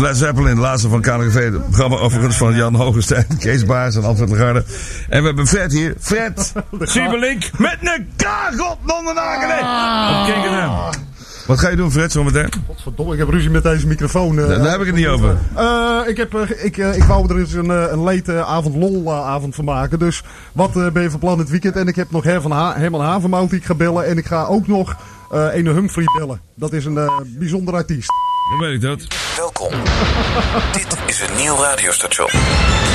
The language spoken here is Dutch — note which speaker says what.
Speaker 1: Led Zeppelin, de laatste van KNGV. Het programma overigens van Jan Hogenstein, Kees Baars en Alfred Lagarde. En we hebben Fred hier. Fred Siebelink met een kagel donderdagen. Op KNGV. Wat ga je doen, Fred, zometeen?
Speaker 2: Godverdomme, ik heb ruzie met deze microfoon.
Speaker 1: Daar heb ik het niet over.
Speaker 2: Ik wou er eens een late avond lolavond van maken. Dus wat ben je van plan het weekend? En ik heb nog Herman Havermout die ik ga bellen. En ik ga ook nog een Humphrey bellen. Dat is een bijzonder artiest.
Speaker 1: Dan weet ik dat.
Speaker 3: Welkom. Dit is een nieuw radiostation.